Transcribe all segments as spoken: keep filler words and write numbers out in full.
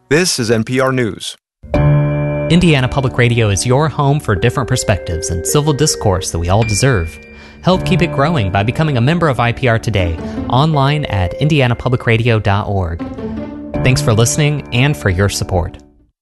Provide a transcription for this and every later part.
This is N P R News. Indiana Public Radio is your home for different perspectives and civil discourse that we all deserve. Help keep it growing by becoming a member of I P R today, online at indiana public radio dot org. Thanks for listening and for your support.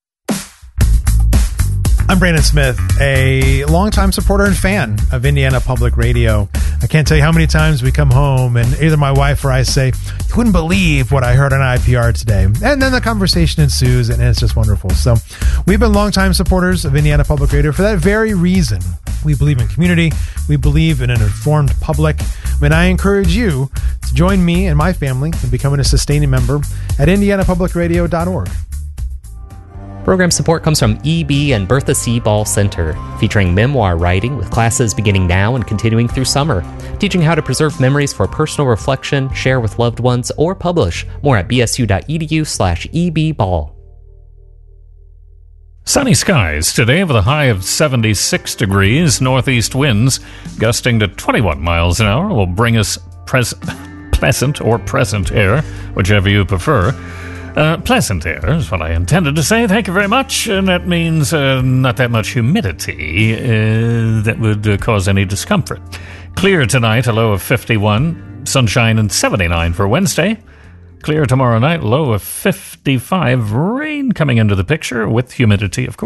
I'm Brandon Smith, a longtime supporter and fan of Indiana Public Radio. I can't tell you how many times we come home and either my wife or I say, you wouldn't believe what I heard on I P R today. And then the conversation ensues and it's just wonderful. So we've been longtime supporters of Indiana Public Radio for that very reason. We believe in community. We believe in an informed public. And I encourage you to join me and my family in becoming a sustaining member at indiana public radio dot org. Program support comes from E B and Bertha C. Ball Center, featuring memoir writing with classes beginning now and continuing through summer, teaching how to preserve memories for personal reflection, share with loved ones, or publish. More at bsu.edu slash eball. Sunny skies today with a high of seventy-six degrees. Northeast winds gusting to twenty-one miles an hour will bring us pres- pleasant or present air, whichever you prefer. Uh, pleasant air is what I intended to say. Thank you very much. And that means uh, not that much humidity uh, that would uh, cause any discomfort. Clear tonight, a low of fifty-one. Sunshine and seventy-nine for Wednesday. Clear tomorrow night, low of fifty-five. Rain coming into the picture with humidity, of course.